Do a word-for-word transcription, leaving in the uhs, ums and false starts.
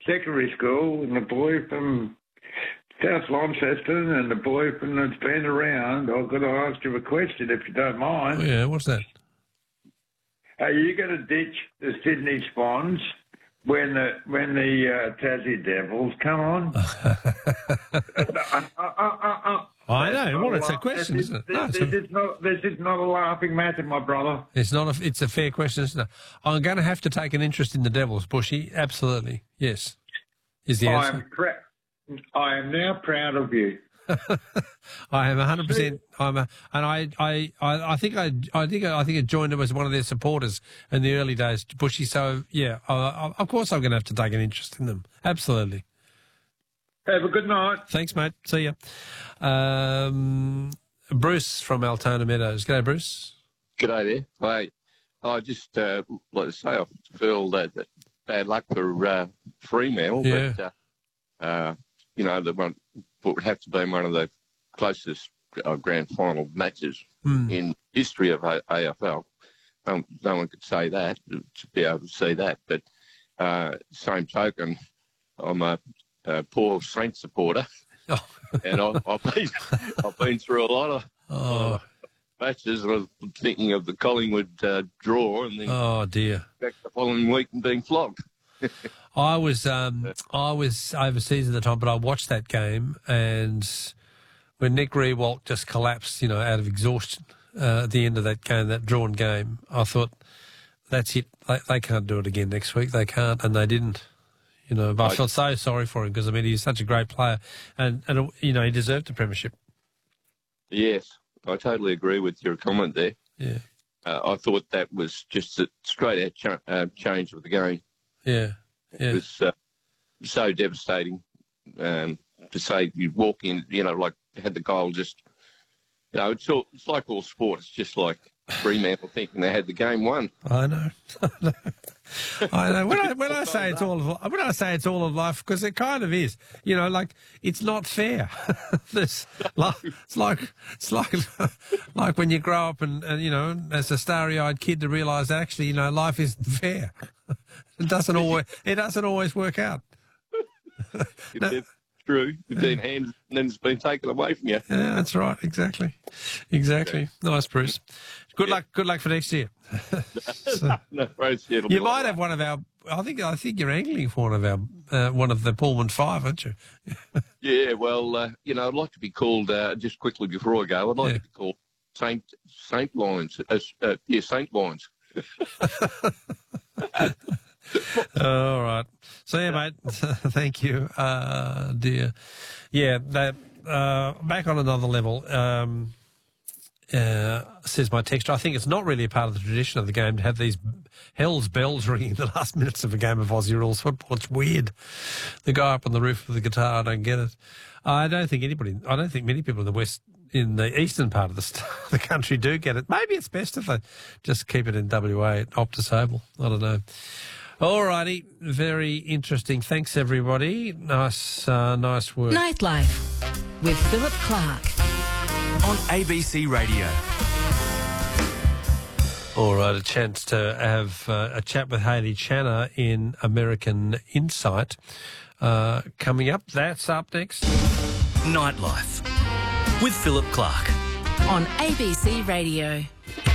secondary school, and the boy from South Launceston and the boy from that's been around. I've got to ask you a question, if you don't mind. Oh, yeah, what's that? Are you going to ditch the Sydney Swans when the when the uh, Tassie Devils come on? uh, uh, uh, uh, uh, I know. Well, it's a question, this, isn't it? This, No, this, a, is not, this is not a laughing matter, my brother. It's not. A, it's a fair question, isn't it? I'm going to have to take an interest in the Devils, Bushy. Absolutely, yes. Is the answer? I am, pr- I am now proud of you. I am one hundred percent. I'm a, and I, I, I, I think I, I think I think I joined them as one of their supporters in the early days, Bushy. So yeah, I, I, of course I'm going to have to take an interest in them. Absolutely. Have a good night. Thanks, mate. See ya. Um, Bruce from Altona Meadows. G'day, Bruce. G'day there. Hey, I just uh, like to say I feel that, that bad luck for uh, Fremantle, Yeah. but uh, uh, you know the one would have to be one of the closest uh, grand final matches Mm. in history of A- AFL. Um, no one could say that to be able to see that, but uh, same token, I'm a, a poor Saints supporter, Oh. and I've, I've been I've been through a lot of. Oh. Uh, matches. I was thinking of the Collingwood uh, draw, and then Oh dear. back the following week and being flogged. I was um, I was overseas at the time, but I watched that game, and when Nick Rewalt just collapsed, you know, out of exhaustion uh, at the end of that game, that drawn game, I thought, that's it. They, they can't do it again next week. They can't, and they didn't. You know, but I, I felt so sorry for him because I mean he's such a great player, and and you know he deserved the premiership. Yes, I totally agree with your comment there. Yeah, uh, I thought that was just a straight out cha- uh, change of the game. yeah, yeah. It was uh, so devastating um, to say you walk in, you know, like had the goal just, you know, it's all, it's like all sport. It's just like Fremantle thinking they had the game won. I know. I know. I know. When I when I say it's all of when I say it's all of life, because it kind of is. You know, like it's not fair. This, like, it's like it's like like when you grow up and, and you know, as a starry-eyed kid, to realise that actually, you know, life isn't fair. It doesn't always it doesn't always work out. No. It's true. It's been handed and then it's been taken away from you. Yeah, that's right. Exactly. Exactly. Nice, Bruce. Good luck. Good luck for next year. So, No, right, it'll be you might like have one of our. I think. I think you're angling for one of our. Uh, one of the Pullman Five, aren't you? that. Yeah, well, uh, you know, I'd like to be called, uh, just quickly before I go, I'd like Yeah. to be called Saint Saint Lions. Uh, uh, yeah, Saint Lions. All right. See you, mate. Thank you, uh, dear. Yeah, that, uh, back on another level, um, uh, says my texter, I think it's not really a part of the tradition of the game to have these hell's bells ringing in the last minutes of a game of Aussie rules football. It's weird. The guy up on the roof of the guitar, I don't get it. I don't think anybody, I don't think many people in the west, in the eastern part of the, st- the country do get it. Maybe it's best if they just keep it in W A at Optus Oval. I don't know. All righty, very interesting. Thanks, everybody. Nice, uh, nice work. Nightlife with Philip Clark on A B C Radio. All right, a chance to have uh, a chat with Hayley Channer in American Insight uh, coming up. That's up next. Nightlife with Philip Clark on A B C Radio.